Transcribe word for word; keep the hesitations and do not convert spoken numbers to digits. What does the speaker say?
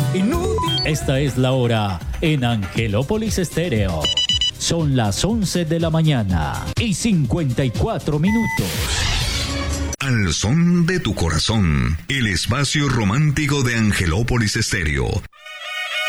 Esta es la hora en Angelópolis Estéreo. Son las once de la mañana y cincuenta y cuatro minutos. Al son de tu corazón, el espacio romántico de Angelópolis Estéreo.